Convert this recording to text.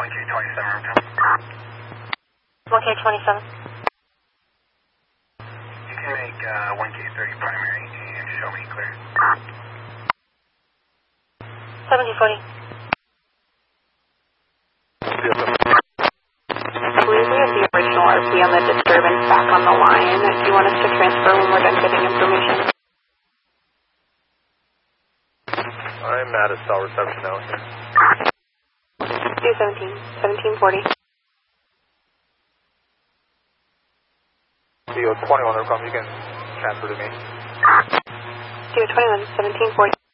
1K27 room 1K27. You can make 1K30 primary and show me clear. 1740. I believe we have the original RP on the disturbance back on the line. Do you want us to transfer when we're done getting information? I'm at a cell reception now. Do 1740. CO 21, no problem. You can transfer to me. Do 21, 1740.